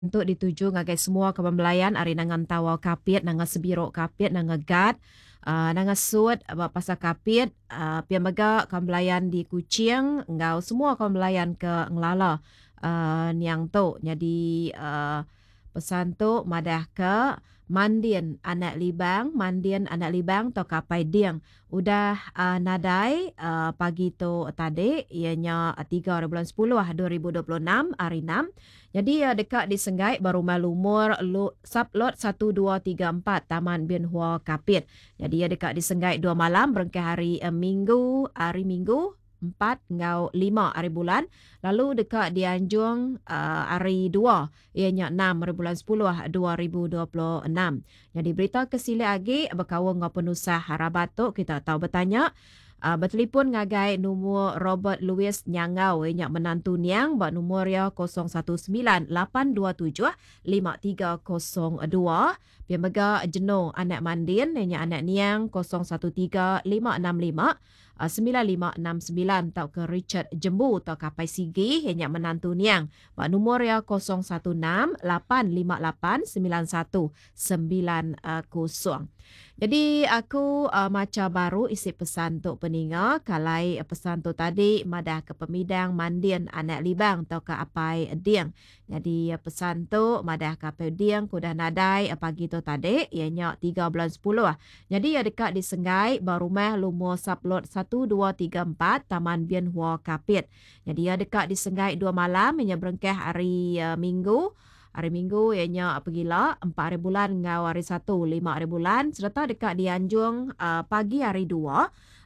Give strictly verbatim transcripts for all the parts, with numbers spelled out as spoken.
Untuk dituju ngagai semua kebembelayan ari nangan tawa kapit, nangan sebirok kapit, nangan gat, uh, nangan sud, uh, pasal kapit, uh, pian baga kebembelayan di Kuching, ngau semua kebembelayan ke ngelala uh, niang tu. Jadi uh, pesan tu madah ke mandien anak libang, mandien anak libang to kapai diang. Udah uh, nadai uh, pagi tu tadi, ianya tiga bulan sepuluh dua ribu dua puluh enam, hari enam. Jadi uh, dekat di Senggai baru malumur lu, sublot satu dua tiga empat Taman Bien Hua Kapit. Jadi uh, dekat di Senggai dua malam berengkeh hari uh, Minggu, hari Minggu empat ngau lima hari bulan. Lalu dekat di Anjung uh, hari dua ianya enam hari bulan sepuluh dua ribu dua puluh enam. Jadi berita kesili lagi berkawal ngau penusah Harabatuk kita tahu bertanya. Uh, bertelefon ngagai nombor Robert Louis Nyangau ianya menantu niang buat nombor ya kosong satu sembilan lapan dua tujuh lima tiga kosong dua. Pian mega jeno anak mandin ianya anak niang kosong satu tiga lima enam lima sembilan lima enam sembilan tau ke Richard Jembu tau kapai Sigi ianya menantu niang. Buat nombor ya kosong satu enam lapan lima lapan sembilan satu sembilan kosong. Jadi aku uh, macam baru isi pesan tu peninga kalai pesan tu tadi madah ke pemidang mandien anak libang atau ke apai diang. Jadi uh, pesan tu madah ke apai diang kudah nadai uh, pagi tu tadi ianya tiga bulan sepuluh. Jadi uh, dekat di Senggai baru meh lumur saplot satu dua tiga empat Taman Bien Hua Kapit. Jadi uh, dekat di Senggai dua malam ianya berengkeh hari uh, Minggu. Hari Minggu ianya pergilah empat hari bulan ngau hari satu lima hari bulan serta dekat di Anjung uh, pagi hari dua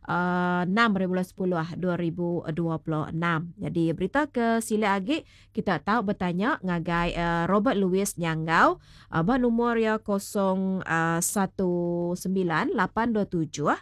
uh, enam hari bulan sepuluh dua ribu dua puluh enam. Jadi berita ke sila lagi kita tahu bertanya ngagai uh, Robert Louis Nyangau uh, bah nomor ya kosong satu sembilan lapan dua tujuh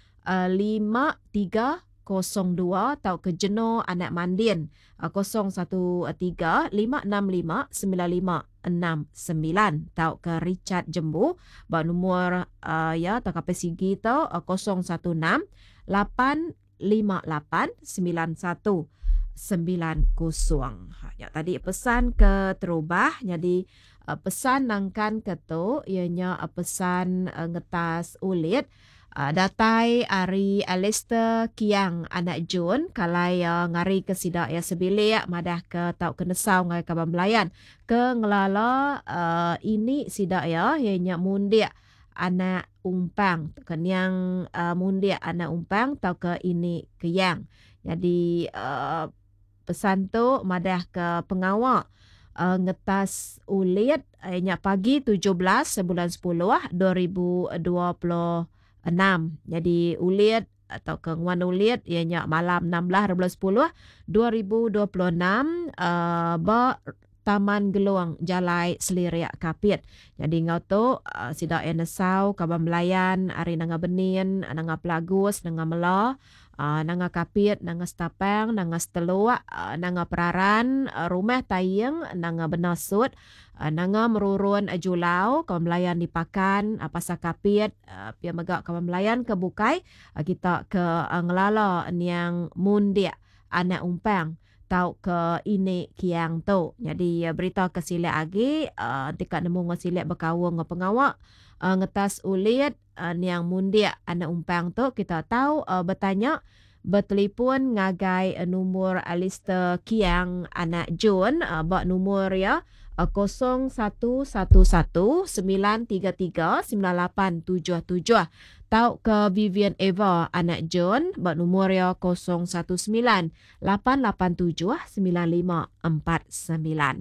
lima tiga kosong dua tau ke jeno anak mandin kosong satu tiga lima enam lima sembilan lima enam sembilan tau ke Richard Jembu ba nomor uh, ya tau ke Sigi tau uh, kosong satu enam lapan lima lapan sembilan satu sembilan kosong. Ha, ya, tadi pesan ke terubah jadi uh, pesan nangkan ke tu ianya uh, pesan uh, ngetas ulit. Uh, datai ari Alistair Kiang anak Jun kalai uh, ngari ke sidak ya sebilik madah ke tau kenesau ngai kaban melayan ke ngelala uh, ini sidak ya ianya mundik anak umpang kenyang uh, mundik anak umpang tau ke ini Kiang. Jadi uh, pesan tu madah ke pengawak uh, ngetas ulit ianya pagi tujuh belas bulan sepuluh dua ribu dua puluh enam. Jadi ulit atau kengwan ulit ianya malam enam belas bulan sepuluh dua ribu dua puluh enam uh, ba Taman Geluang Jalai Seliriak Kapit. Jadi ngau tu uh, sidak enesau kaban melayan ari nanga benin nanga pelagus nanga mela uh, nanga kapit nanga stapang nanga stelua uh, nanga peraran uh, rumah tayeng nanga benasut uh, nanga merurun uh, julau kaban melayan dipakan uh, pasal kapit uh, pia megak kaban melayan ke bukai uh, kita ke uh, ngelala niang mundia anak umpang tau ke ini kiang tu. Jadi uh, berita ke silek lagi uh, dekat nemu ngasilek berkawang ngah pengawak uh, ngetas ulit uh, niang mundia anak umpang tu kita tahu uh, bertanya bertelefon ngagai uh, nomor Alistair Kiang anak Jun uh, bak nomor ya uh, kosong satu satu satu sembilan tiga tiga sembilan lapan tujuh tujuh tau ke Vivian Eva anak John bak nomor ya kosong satu sembilan lapan lapan tujuh sembilan lima empat sembilan.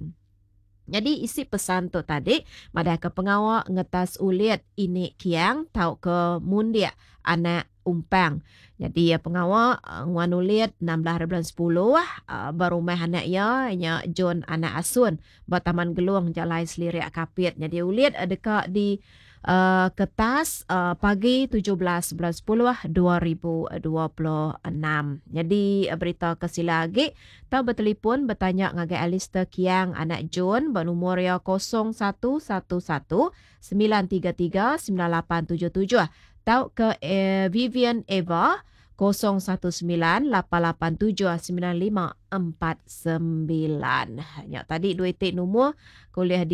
Jadi isi pesan tu tadi madah ke pengawak ngetas ulit ini kiang tau ke mundia anak umpang. Jadi ya pengawak uh, nguan ulit enam belas bulan sepuluh uh, baru mai anak ya nya John anak asun ba Taman Geluang Jalai Seliriak Kapit. Jadi ulit uh, dekat di Uh, kertas uh, pagi tujuh belas bulan sepuluh dua ribu dua puluh enam. Jadi uh, berita ke sila lagi tau bertelefon bertanya ngagai Alistair Kiang anak Jun bernomor ya kosong satu satu satu sembilan tiga tiga sembilan lapan tujuh tujuh tau ke uh, Vivian Eva kosong satu sembilan lapan lapan tujuh sembilan lima empat sembilan. Ya, tadi dua itik nombor kuliah di